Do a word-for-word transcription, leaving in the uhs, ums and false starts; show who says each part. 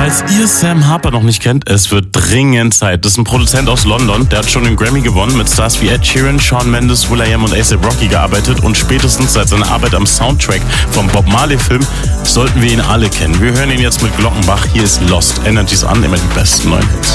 Speaker 1: Falls ihr Sam Harper noch nicht kennt, es wird dringend Zeit. Das ist ein Produzent aus London, der hat schon den Grammy gewonnen, mit Stars wie Ed Sheeran, Shawn Mendes, will.i.am und A$AP Rocky gearbeitet und spätestens seit seiner Arbeit am Soundtrack vom Bob Marley-Film sollten wir ihn alle kennen. Wir hören ihn jetzt mit Glockenbach. Hier ist Lost. Energies an, immer die besten neuen Hits.